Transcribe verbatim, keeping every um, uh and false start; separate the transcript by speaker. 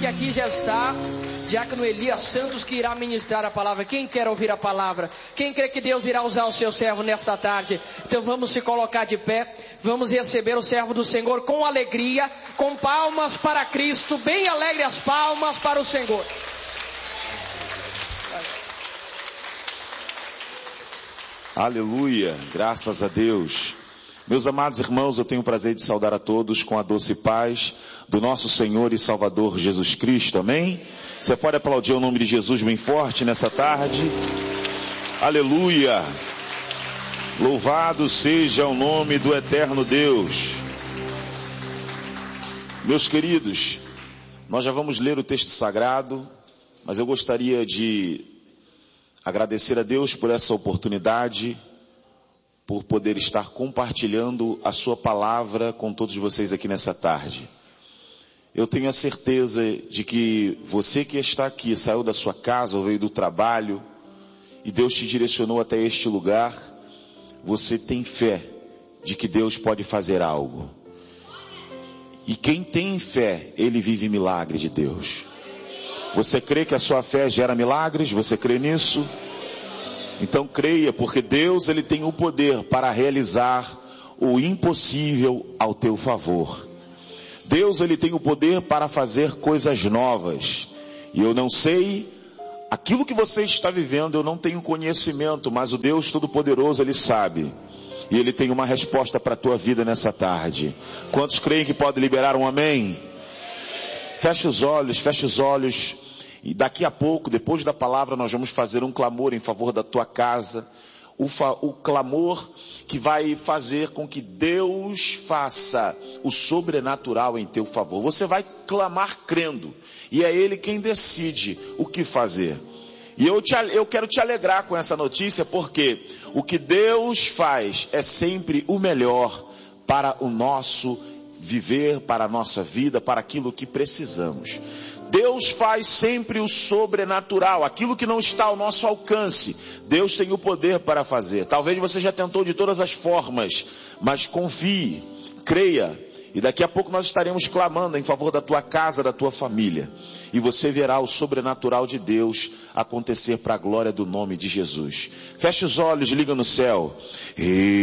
Speaker 1: que aqui já está Diácono Elias Santos, que irá ministrar a palavra. Quem quer ouvir a palavra? Quem crê que Deus irá usar o seu servo nesta tarde? Então vamos se colocar de pé, vamos receber o servo do Senhor com alegria, com palmas para Cristo, bem alegre as palmas para o Senhor.
Speaker 2: Aleluia, graças a Deus. Meus amados irmãos, eu tenho o prazer de saudar a todos com a doce paz do nosso Senhor e Salvador Jesus Cristo, amém? Você pode aplaudir o nome de Jesus bem forte nessa tarde? Aleluia! Louvado seja o nome do eterno Deus. Meus queridos, nós já vamos ler o texto sagrado, mas eu gostaria de agradecer a Deus por essa oportunidade, por poder estar compartilhando a sua palavra com todos vocês aqui nessa tarde. Eu tenho a certeza de que você que está aqui, saiu da sua casa ou veio do trabalho, e Deus te direcionou até este lugar, você tem fé de que Deus pode fazer algo. E quem tem fé, ele vive milagre de Deus. Você crê que a sua fé gera milagres? Você crê nisso? Então creia, porque Deus ele tem o poder para realizar o impossível ao teu favor. Deus ele tem o poder para fazer coisas novas. E eu não sei, aquilo que você está vivendo eu não tenho conhecimento, mas o Deus Todo-Poderoso ele sabe. E ele tem uma resposta para a tua vida nessa tarde. Quantos creem que pode liberar um amém? Feche os olhos, feche os olhos. E daqui a pouco, depois da palavra, nós vamos fazer um clamor em favor da tua casa. O, fa- o clamor que vai fazer com que Deus faça o sobrenatural em teu favor. Você vai clamar crendo. E é Ele quem decide o que fazer. E eu, te, eu quero te alegrar com essa notícia, porque o que Deus faz é sempre o melhor para o nosso viver, para a nossa vida, para aquilo que precisamos. Deus faz sempre o sobrenatural, aquilo que não está ao nosso alcance. Deus tem o poder para fazer. Talvez você já tentou de todas as formas, mas confie, creia. E daqui a pouco nós estaremos clamando em favor da tua casa, da tua família. E você verá o sobrenatural de Deus acontecer para a glória do nome de Jesus. Feche os olhos, liga no céu. E...